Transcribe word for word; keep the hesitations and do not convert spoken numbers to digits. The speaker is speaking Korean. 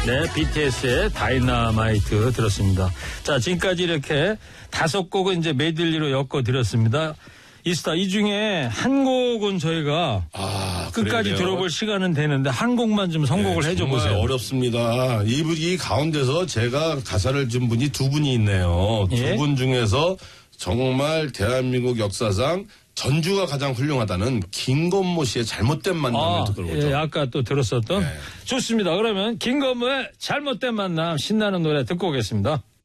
네, 비티에스의 다이너마이트 들었습니다. 자, 지금까지 이렇게 다섯 곡은 이제 메들리로 엮어드렸습니다. 이스타, 이 중에 한 곡은 저희가 아, 끝까지 그러네요. 들어볼 시간은 되는데 한 곡만 좀 선곡을 네, 해줘보세요. 정말 어렵습니다. 이, 이 가운데서 제가 가사를 준 분이 두 분이 있네요. 예? 두 분 중에서 정말 대한민국 역사상 전주가 가장 훌륭하다는 김건모 씨의 잘못된 만남을 아, 듣고 오죠. 예, 아까 또 들었었던. 네. 좋습니다. 그러면 김건모의 잘못된 만남 신나는 노래 듣고 오겠습니다.